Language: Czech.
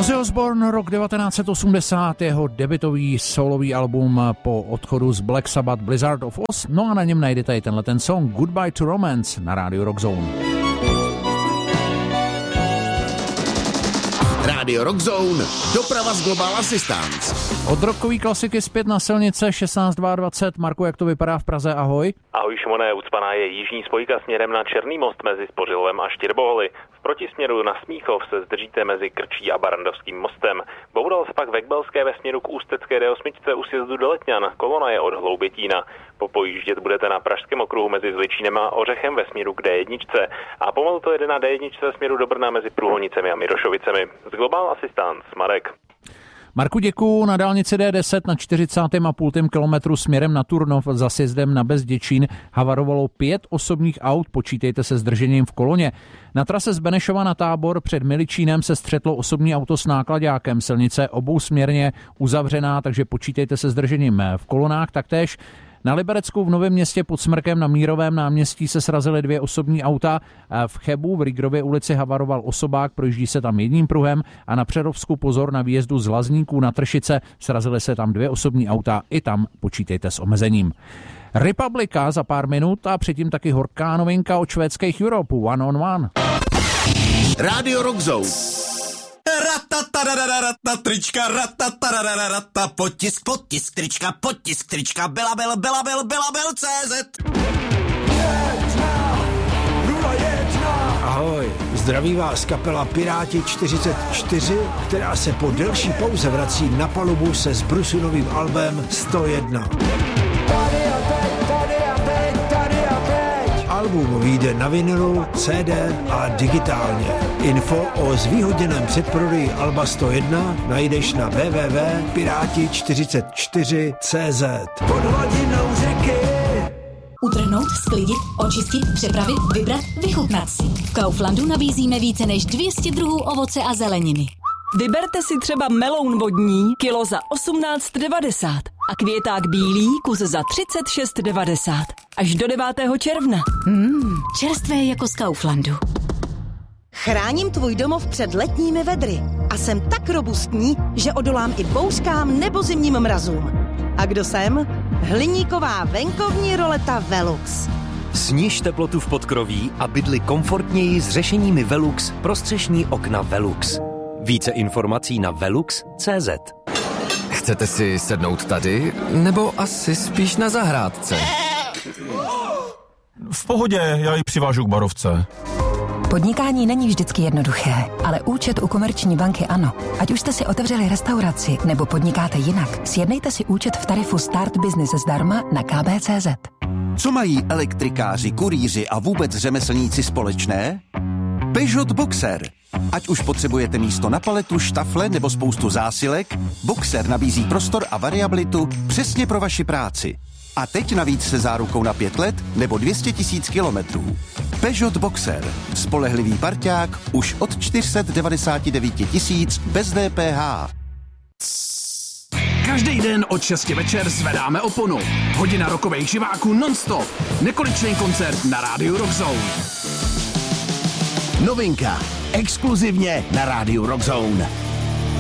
Ozzy Osbourne, rok 1980, jeho debutový solový album po odchodu z Black Sabbath Blizzard of Oz, no a na něm najdete i tenhle song Goodbye to Romance na rádiu Rock Zone. Rádio Rock Zone, doprava z Global Assistance. Od rockový klasiky zpět na silnice 1622. Marku, jak to vypadá v Praze? Ahoj. Ahoj Šimone, ucpaná je jižní spojka směrem na Černý most mezi Spořilovem a Štěrboholy. V protisměru na Smíchov se zdržíte mezi Krčí a Barandovským mostem. Boural se pak ve Kbelské ve směru k Ústecké D8 u sjezdu do Letňan. Kolona je od Hloubětína. Popojíždět budete na Pražském okruhu mezi Zličínem a Ořechem ve směru k D1 a pomalu to jede na D1 ve směru do Brna mezi Průhonicemi a Mirošovicemi. Z Global Assistance, Marek. Marku, děkuju. Na dálnici D10 na 40,5 kilometru směrem na Turnov za sjezdem na Bezděčín havarovalo 5 osobních aut, počítejte se zdržením v koloně. Na trase z Benešova na Tábor před Miličínem se střetlo osobní auto s náklaďákem. Silnice obousměrně uzavřená, takže počítejte se zdržením v kolonách. Taktéž na Liberecku v Novém Městě pod Smrkem na Mírovém náměstí se srazily 2 osobní auta. V Chebu v Rýgrově ulici havaroval osobák, projíždí se tam jedním pruhem a na Přerovsku pozor na výjezdu z Lazníků na Tršice, srazily se tam 2 osobní auta, i tam počítejte s omezením. Republika za pár minut a předtím taky horká novinka od švédských Europe One on One. Rádio Rock Zone. Trička, potisk, trička, Belabel, CZ. Ahoj, zdraví vás kapela Piráti 44, která se po delší pauze vrací na palubu se zbrusunovým albem 101. Album vyjde na vinylu, CD a digitálně. Info o zvýhodněném předprodeji Alba 101 najdeš na www.pirati44.cz. Pod hladinou řeky. Utrhnout, sklidit, očistit, přepravit, vybrat, vychutnat si. V Kauflandu nabízíme více než 200 druhů ovoce a zeleniny. Vyberte si třeba meloun vodní, kilo za 18,90 a květák bílý, kus za 36,90. Až do 9. června. Čerstvé jako z Kauflandu. Chráním tvůj domov před letními vedry a jsem tak robustní, že odolám i bouřkám nebo zimním mrazům. A kdo jsem? Hliníková venkovní roleta Velux. Sniž teplotu v podkroví a bydli komfortněji s řešeními Velux pro střešní okna Velux. Více informací na velux.cz. Chcete si sednout tady, nebo asi spíš na zahrádce? V pohodě, já ji přivážu k barovce. Podnikání není vždycky jednoduché, ale účet u Komerční banky ano. Ať už jste si otevřeli restauraci nebo podnikáte jinak, sjednejte si účet v tarifu Start Business zdarma na kb.cz. Co mají elektrikáři, kurýři a vůbec řemeslníci společné? Peugeot Boxer. Ať už potřebujete místo na paletu, štafle nebo spoustu zásilek, Boxer nabízí prostor a variabilitu přesně pro vaši práci. A teď navíc se zárukou na 5 let nebo 200 000 kilometrů. Peugeot Boxer. Spolehlivý parťák už od 499 000 bez DPH. Každý den od 6 večer zvedáme oponu. Hodina rokových živáků non-stop. Nekonečný koncert na rádiu Rock Zone. Novinka. Exkluzivně na rádiu Rock Zone.